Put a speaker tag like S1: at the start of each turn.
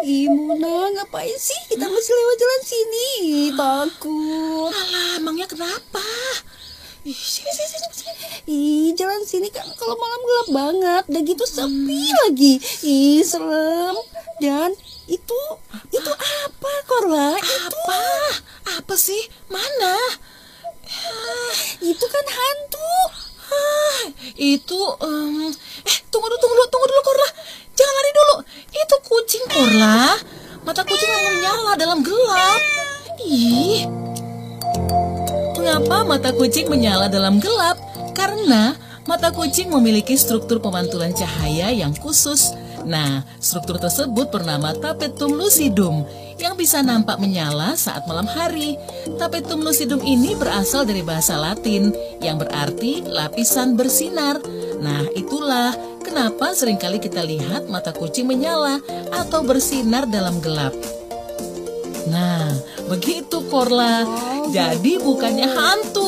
S1: Ih, Muna, ngapain sih kita masih lewat jalan sini? Takut.
S2: Alah, emangnya kenapa? Ih, sini.
S1: Ih, jalan sini kan kalau malam gelap banget. Udah gitu sepi lagi. Ih, serem. Dan itu apa, Korla?
S2: Apa? Apa sih? Mana?
S1: Itu kan hantu.
S2: Itu, tunggu dulu, Korla. Jangan lari dulu. Itu kucing, Korla. Mata kucing yang menyala dalam gelap. Ih. Mengapa mata kucing menyala dalam gelap? Karena mata kucing memiliki struktur pemantulan cahaya yang khusus. Nah, struktur tersebut bernama tapetum lucidum yang bisa nampak menyala saat malam hari. Tapetum lucidum ini berasal dari bahasa Latin yang berarti lapisan bersinar. Nah, itulah kenapa seringkali kita lihat mata kucing menyala atau bersinar dalam gelap. Nah, begitu Korla. Jadi bukannya hantu,